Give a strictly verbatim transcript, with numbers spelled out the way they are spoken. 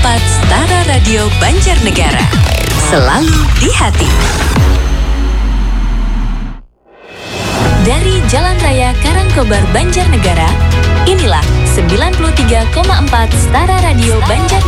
empat Setara Radio Banjarnegara. Selalu di hati. Dari Jalan Raya Karangkobar Banjarnegara, inilah sembilan puluh tiga koma empat Setara Radio Banjarnegara.